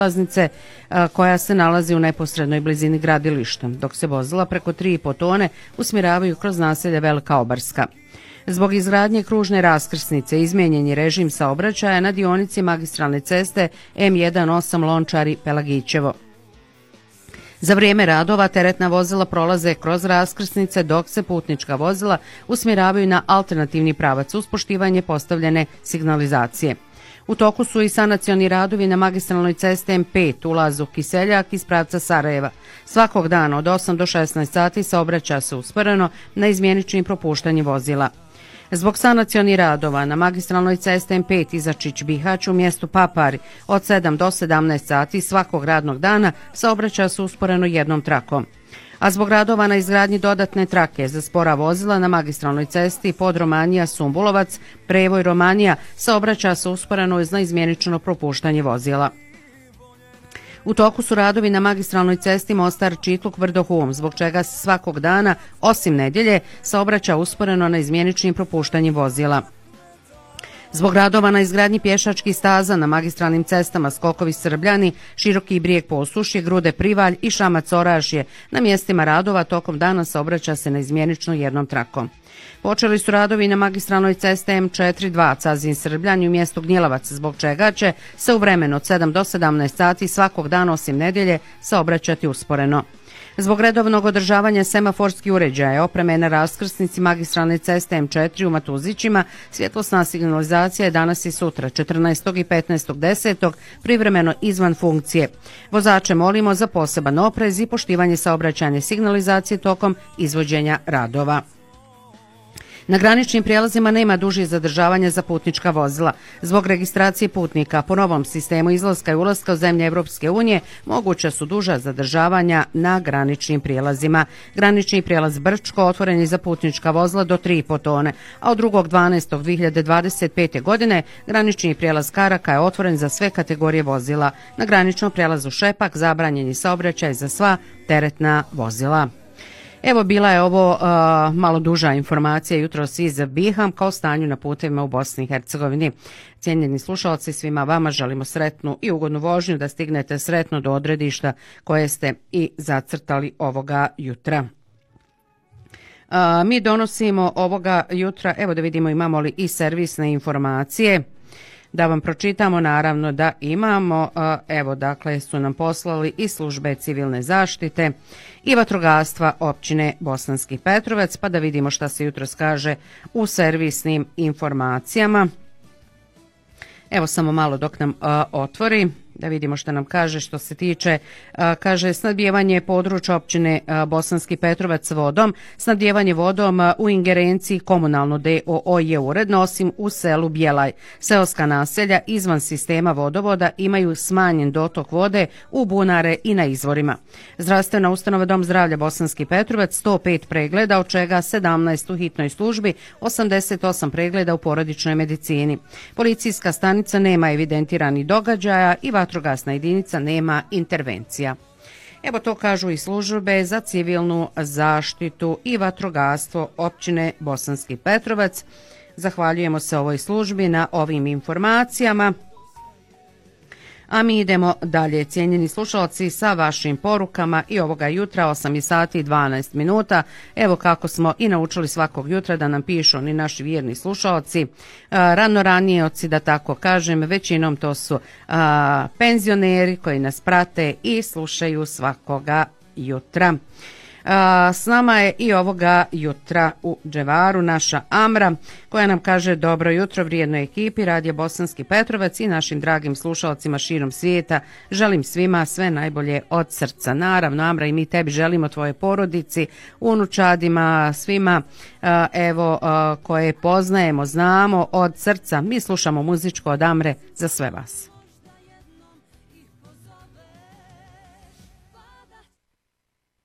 obilaznice koja se nalazi u neposrednoj blizini gradilišta, dok se vozila preko 3,5 tone usmjeravaju kroz naselje Velika Obarska. Zbog izgradnje kružne raskrsnice izmijenjen je režim saobraćaja na dionici magistralne ceste M18 Lončari-Pelagićevo. Za vrijeme radova teretna vozila prolaze kroz raskrsnice, dok se putnička vozila usmjeravaju na alternativni pravac uz poštivanje postavljene signalizacije. U toku su i sanacioni radovi na magistralnoj cesti M5 ulazu Kiseljak iz pravca Sarajeva. Svakog dana od 8 do 16 sati saobraća se usporeno na izmjeničnim propuštanjem vozila. Zbog sanacioni radova na magistralnoj cesti M5 Izačić-Bihać u mjestu Papari od 7 do 17 sati svakog radnog dana saobraća se usporeno jednom trakom. A zbog radova na izgradnji dodatne trake za spora vozila na magistralnoj cesti pod Romanija-Sumbulovac, prevoj Romanija, saobraća se usporeno uz neizmjenično propuštanje vozila. U toku su radovi na magistralnoj cesti Mostar-Čitluk-Vrdohum, zbog čega se svakog dana, osim nedjelje, saobraća usporeno na izmjeničnim propuštanjem vozila. Zbog radova na izgradnji pješačkih staza na magistralnim cestama Skokovi-Srbljani, Široki Brijeg-Posušje, Grude-Privalj i Šamac-Orašje, na mjestima radova tokom dana saobraća se neizmjenično jednom trakom. Počeli su radovi na magistralnoj cesti M42 Cazin-Srbljan u mjestu Gnjilavac, zbog čega će se u vremenu od 7 do 17 sati svakog dana osim nedjelje saobraćati usporeno. Zbog redovnog održavanja semaforskih uređaja, opreme na raskrsnici magistralne ceste M4 u Matuzićima, svjetlosna signalizacija je danas i sutra, 14. i 15.10. privremeno izvan funkcije. Vozače molimo za poseban oprez i poštivanje saobraćajne signalizacije tokom izvođenja radova. Na graničnim prijelazima nema dužih zadržavanja za putnička vozila. Zbog registracije putnika po novom sistemu izlaska i ulaska u zemlje Evropske unije moguća su duža zadržavanja na graničnim prijelazima. Granični prijelaz Brčko otvoren je za putnička vozila do 3,5 tone, a od 2.12.2025. godine granični prijelaz Karaka je otvoren za sve kategorije vozila. Na graničnom prijelazu Šepak zabranjen je saobraćaj za sva teretna vozila. Evo, bila je ovo malo duža informacija jutros iz Bihamka o stanju na putevima u Bosni i Hercegovini. Cijenjeni slušalci, svima vama želimo sretnu i ugodnu vožnju, da stignete sretno do odredišta koje ste i zacrtali ovoga jutra. Mi donosimo ovoga jutra, evo da vidimo imamo li i servisne informacije. Da vam pročitamo, naravno da imamo, evo dakle su nam poslali i službe civilne zaštite i vatrogastva općine Bosanski Petrovac, pa da vidimo šta se jutros kaže u servisnim informacijama. Evo samo malo dok nam otvori, da vidimo što nam kaže što se tiče, kaže snabdijevanje područja općine Bosanski Petrovac vodom. Snabdijevanje vodom u ingerenciji komunalno DOO je uredno, osim u selu Bjelaj. Seoska naselja izvan sistema vodovoda imaju smanjen dotok vode u bunare i na izvorima. Zdravstvena ustanova Dom zdravlja Bosanski Petrovac 105 pregleda, od čega 17 u hitnoj službi, 88 pregleda u porodičnoj medicini. Policijska stanica nema evidentiranih događaja i vatrogasna jedinica nema intervencija. Evo to kažu i službe za civilnu zaštitu i vatrogastvo općine Bosanski Petrovac. Zahvaljujemo se ovoj službi na ovim informacijama. A mi idemo dalje, cijenjeni slušalci, sa vašim porukama i ovoga jutra 8 sati i 12 minuta. Evo kako smo i naučili svakog jutra da nam pišu oni naši vjerni slušalci, ranoranioci da tako kažem, većinom to su penzioneri koji nas prate i slušaju svakoga jutra. S nama je i ovoga jutra u Dževaru naša Amra koja nam kaže dobro jutro vrijednoj ekipi Radija Bosanski Petrovac i našim dragim slušalcima širom svijeta. Želim svima sve najbolje od srca. Naravno, Amra, i mi tebi želimo, tvoje porodici, unučadima, svima evo koje poznajemo, znamo od srca. Mi slušamo muzičko od Amre za sve vas.